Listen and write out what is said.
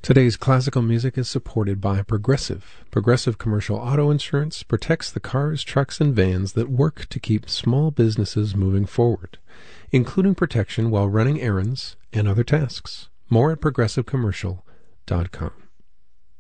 Today's classical music is supported by Progressive. Progressive Commercial Auto Insurance protects the cars, trucks, and vans that work to keep small businesses moving forward, including protection while running errands and other tasks. More at progressivecommercial.com.